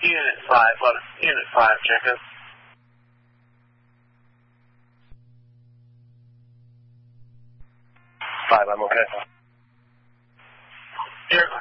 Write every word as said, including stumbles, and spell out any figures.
Unit five, what? Unit five, check in. five, I'm okay. You're